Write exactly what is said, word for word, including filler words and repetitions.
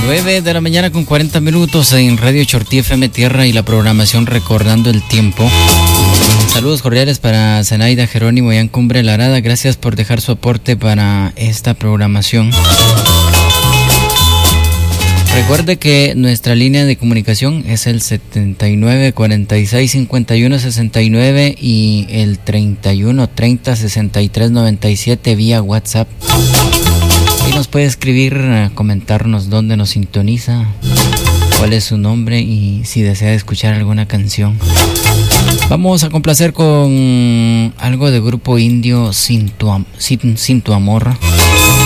nueve de la mañana con cuarenta minutos en Radio Chortí F M Tierra y la programación Recordando el Tiempo. Saludos cordiales para Zenaida Jerónimo y An Cumbre Larada. Gracias por dejar su aporte para esta programación. Recuerde que nuestra línea de comunicación es el setenta y nueve cuarenta y seis cincuenta y uno sesenta y nueve y el treinta y uno treinta sesenta y tres noventa y siete vía WhatsApp. Ahí nos puede escribir, comentarnos dónde nos sintoniza, cuál es su nombre y si desea escuchar alguna canción. Vamos a complacer con algo de Grupo Indio, Sin tu, am- sin, sin tu amor.